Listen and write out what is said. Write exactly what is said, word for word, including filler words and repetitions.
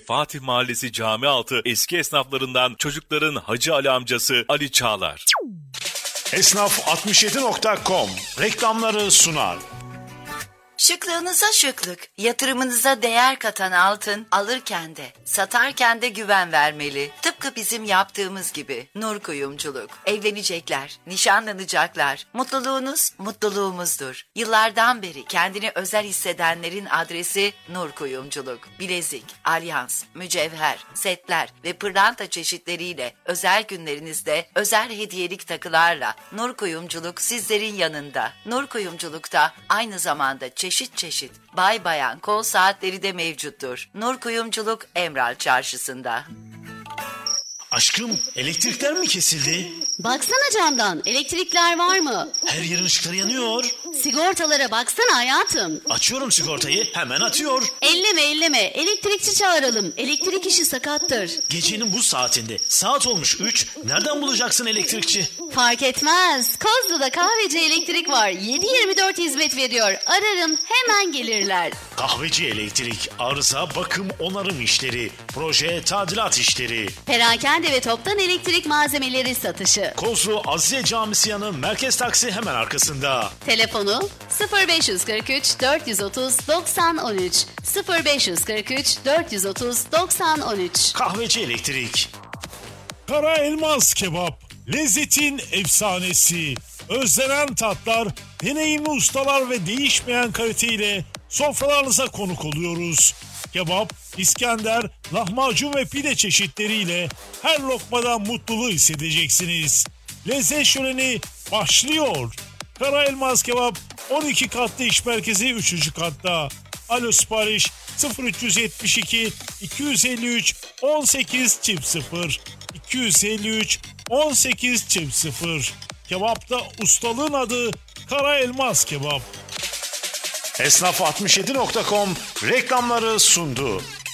Fatih Mahallesi Camialtı eski esnaflarından çocukların Hacı Ali amcası Ali Çağlar. Esnaf altmış yedi nokta com reklamları sunar. Şıklığınıza şıklık, yatırımınıza değer katan altın alırken de, satarken de güven vermeli. Tıpkı bizim yaptığımız gibi. Nur Kuyumculuk. Evlenecekler, nişanlanacaklar. Mutluluğunuz mutluluğumuzdur. Yıllardan beri kendini özel hissedenlerin adresi Nur Kuyumculuk. Bilezik, alyans, mücevher, setler ve pırlanta çeşitleriyle özel günlerinizde özel hediyelik takılarla Nur Kuyumculuk sizlerin yanında. Nur Kuyumculuk'ta aynı zamanda çeşitli Çeşit çeşit bay bayan kol saatleri de mevcuttur. Nur Kuyumculuk Emral Çarşısı'nda. Aşkım, elektrikler mi kesildi? Baksana camdan, elektrikler var mı? Her yerin ışıkları yanıyor. Sigortalara baksana hayatım. Açıyorum sigortayı, hemen atıyor. Elleme elleme, elektrikçi çağıralım. Elektrik işi sakattır. Gecenin bu saatinde, saat olmuş üç, nereden bulacaksın elektrikçi? Fark etmez. Kozlu'da kahveci elektrik var. yedi yirmi dört hizmet veriyor. Ararım, hemen gelirler. Kahveci elektrik, arıza, bakım, onarım işleri, proje, tadilat işleri. Perakende ve toptan elektrik malzemeleri satışı. Kozlu Azize Camisi yanı merkez taksi hemen arkasında. Telefonu sıfır beş kırk üç dört yüz otuz doksan on üç sıfır beş kırk üç dört yüz otuz doksan on üç. Kahveci elektrik. Kara Elmas Kebap, lezzetin efsanesi. Özlenen tatlar, deneyimli ustalar ve değişmeyen kaliteyle sofralarınıza konuk oluyoruz. Kebap, İskender, lahmacun ve pide çeşitleriyle her lokmadan mutluluğu hissedeceksiniz. Lezzet şöleni başlıyor. Kara Elmas Kebap on iki katlı iş merkezi üçüncü katta. Alo sipariş sıfır üç yetmiş iki iki yüz elli üç on sekiz çift sıfır iki yüz elli üç on sekiz çift sıfır. Kebapta ustalığın adı Kara Elmas Kebap. Esnaf altmış yedi nokta com reklamları sundu.